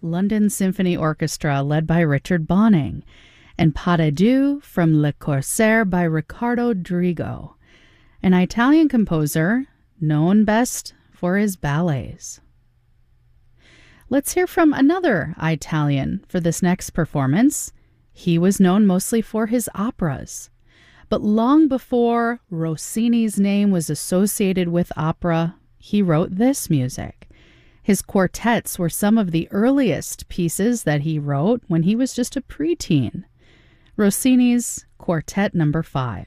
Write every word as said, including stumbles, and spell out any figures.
London Symphony Orchestra led by Richard Bonning, and Pas de Deux from Le Corsaire by Riccardo Drigo, an Italian composer known best for his ballets. Let's hear from another Italian for this next performance. He was known mostly for his operas, but long before Rossini's name was associated with opera, he wrote this music. His quartets were some of the earliest pieces that he wrote when he was just a preteen. Rossini's Quartet Number Five.